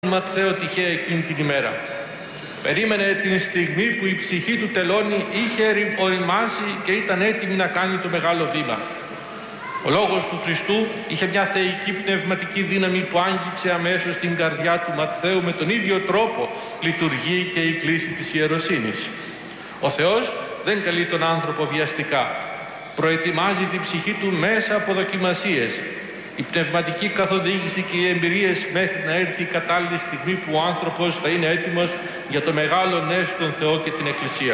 Ματθαίο τυχαία εκείνη την ημέρα. Περίμενε την στιγμή που η ψυχή του τελώνει είχε οριμάσει και ήταν έτοιμη να κάνει το μεγάλο βήμα. Ο λόγος του Χριστού είχε μια θεϊκή πνευματική δύναμη που άγγιξε αμέσως την καρδιά του Ματθαίου. Με τον ίδιο τρόπο λειτουργεί και η κλίση της ιεροσύνης. Ο Θεός δεν καλεί τον άνθρωπο βιαστικά. Προετοιμάζει την ψυχή του μέσα από δοκιμασίες. Η πνευματική καθοδήγηση και οι εμπειρίες μέχρι να έρθει η κατάλληλη στιγμή που ο άνθρωπος θα είναι έτοιμος για το μεγάλο ναι στον Θεό και την Εκκλησία.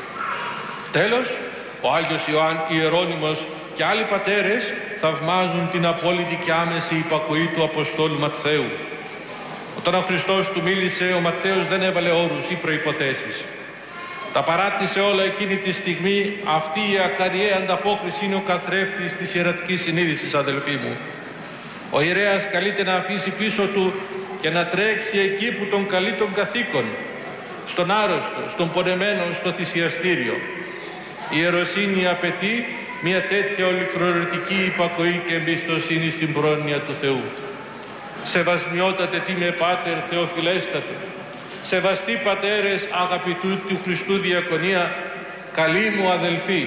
Τέλος, ο Άγιος Ιερώνυμος και άλλοι πατέρες θαυμάζουν την απόλυτη και άμεση υπακοή του Αποστόλου Ματθαίου. Όταν ο Χριστός του μίλησε, ο Ματθαίος δεν έβαλε όρους ή προϋποθέσεις. Τα παράτησε όλα εκείνη τη στιγμή. Αυτή η ακαριαία ανταπόκριση είναι ο καθρέφτης της ιερατικής συνείδησης, αδελφοί μου. Ο ιερέας καλείται να αφήσει πίσω του και να τρέξει εκεί που τον καλεί τον καθήκον, στον άρρωστο, στον πονεμένο, στο θυσιαστήριο. Η ιεροσύνη απαιτεί μια τέτοια ολοκληρωτική υπακοή και εμπιστοσύνη στην πρόνοια του Θεού. Σεβασμιότατε τι με πάτερ Θεοφιλέστατε, σεβαστοί πατέρες αγαπητού του Χριστού διακονία, καλοί μου αδελφοί.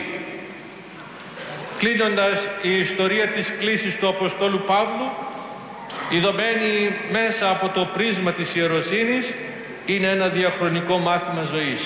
Κλείνοντας, η ιστορία της κλήσης του Αποστόλου Παύλου, ειδωμένη μέσα από το πρίσμα της ιεροσύνης, είναι ένα διαχρονικό μάθημα ζωής.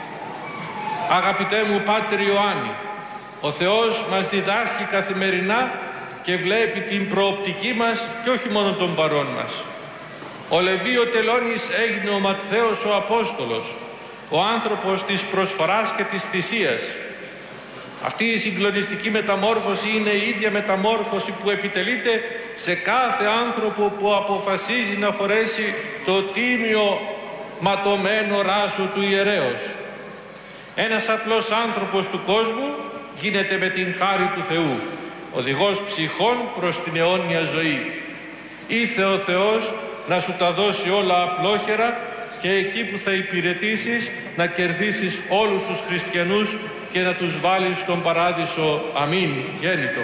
Αγαπητέ μου Πάτερ Ιωάννη, ο Θεός μας διδάσκει καθημερινά και βλέπει την προοπτική μας και όχι μόνο τον παρόν μας. Ο Λεβί ο Τελώνης έγινε ο Ματθαίος ο Απόστολος, ο άνθρωπος της προσφοράς και της θυσίας. Αυτή η συγκλονιστική μεταμόρφωση είναι η ίδια μεταμόρφωση που επιτελείται σε κάθε άνθρωπο που αποφασίζει να φορέσει το τίμιο ματωμένο ράσο του ιερέως. Ένας απλός άνθρωπος του κόσμου γίνεται με την χάρη του Θεού οδηγός ψυχών προς την αιώνια ζωή. Ήθε ο Θεός να σου τα δώσει όλα απλόχερα και εκεί που θα υπηρετήσεις να κερδίσεις όλους τους χριστιανούς και να τους βάλεις στον παράδεισο. Αμήν. Γέννητο.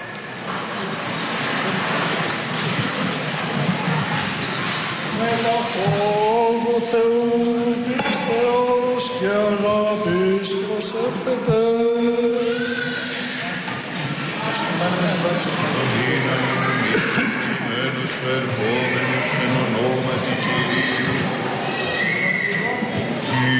Με τα φόβου Θεού πίστεως και αγάπης προσέρχεται. Μένους ερχόμενους εν ονόματι Κυρίου